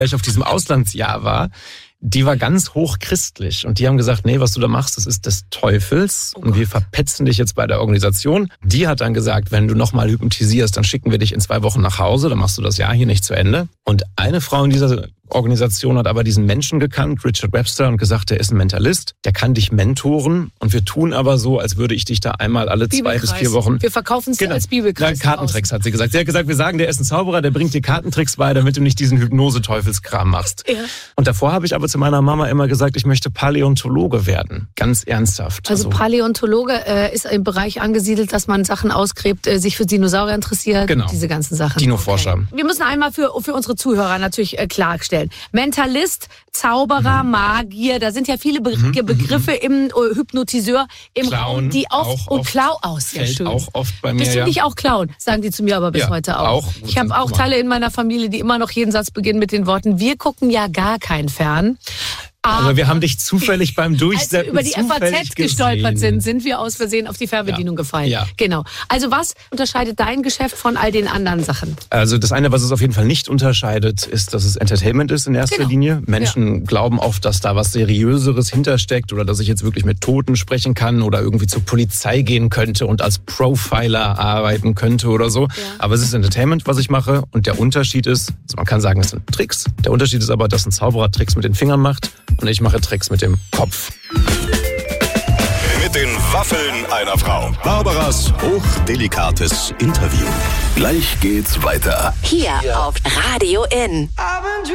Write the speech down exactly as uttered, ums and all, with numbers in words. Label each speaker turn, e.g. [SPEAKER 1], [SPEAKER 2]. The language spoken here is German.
[SPEAKER 1] ich auf diesem Auslandsjahr war, die war ganz hochchristlich. Und die haben gesagt, nee, was du da machst, das ist des Teufels. Oh und wir verpetzen dich jetzt bei der Organisation. Die hat dann gesagt, wenn du nochmal hypnotisierst, dann schicken wir dich in zwei Wochen nach Hause. Dann machst du das Jahr hier nicht zu Ende. Und eine Frau in dieser Organisation hat aber diesen Menschen gekannt, Richard Webster, und gesagt, der ist ein Mentalist, der kann dich mentoren. Und wir tun aber so, als würde ich dich da einmal alle zwei bis vier Wochen...
[SPEAKER 2] Wir verkaufen es
[SPEAKER 1] genau,
[SPEAKER 2] als Bibelkreis.
[SPEAKER 1] Ja, Kartentricks hat sie gesagt. Sie hat gesagt, wir sagen, der ist ein Zauberer, der bringt dir Kartentricks bei, damit du nicht diesen Hypnose-Teufelskram machst. Ja. Und davor habe ich aber zu meiner Mama immer gesagt, ich möchte Paläontologe werden. Ganz ernsthaft.
[SPEAKER 2] Also, also Paläontologe äh, ist im Bereich angesiedelt, dass man Sachen ausgräbt, äh, sich für Dinosaurier interessiert, genau. Diese ganzen Sachen.
[SPEAKER 1] Dino-Forscher.
[SPEAKER 2] Okay. Wir müssen einmal für, für unsere Zuhörer natürlich äh, klarstellen. Mentalist, Zauberer, mhm. Magier, da sind ja viele Be- mhm. Begriffe im äh, Hypnotiseur, im
[SPEAKER 1] Clown,
[SPEAKER 2] Raum, die auch,
[SPEAKER 1] auch
[SPEAKER 2] und Clown aus.
[SPEAKER 1] Sehr schön. Auch oft bei mir,
[SPEAKER 2] Bist du
[SPEAKER 1] ja.
[SPEAKER 2] nicht auch Clown? Sagen die zu mir aber bis
[SPEAKER 1] ja,
[SPEAKER 2] heute auch.
[SPEAKER 1] auch.
[SPEAKER 2] Ich habe auch Teile in meiner Familie, die immer noch jeden Satz beginnen mit den Worten, wir gucken ja gar kein Fern.
[SPEAKER 1] Aber, aber wir haben dich zufällig beim Durchsetzen
[SPEAKER 2] als wir über die F A Z gestolpert sind, sind wir aus Versehen auf die Fernbedienung ja. gefallen. Ja. Genau. Also was unterscheidet dein Geschäft von all den anderen Sachen?
[SPEAKER 1] Also das eine, was es auf jeden Fall nicht unterscheidet, ist, dass es Entertainment ist in erster genau. Linie. Menschen ja. glauben oft, dass da was Seriöseres hintersteckt oder dass ich jetzt wirklich mit Toten sprechen kann oder irgendwie zur Polizei gehen könnte und als Profiler arbeiten könnte oder so. Ja. Aber es ist Entertainment, was ich mache. Und der Unterschied ist, also man kann sagen, es sind Tricks. Der Unterschied ist aber, dass ein Zauberer Tricks mit den Fingern macht. Und ich mache Tricks mit dem Kopf.
[SPEAKER 3] Mit den Waffeln einer Frau. Barbaras hochdelikates Interview. Gleich geht's weiter.
[SPEAKER 4] Hier auf Radio N.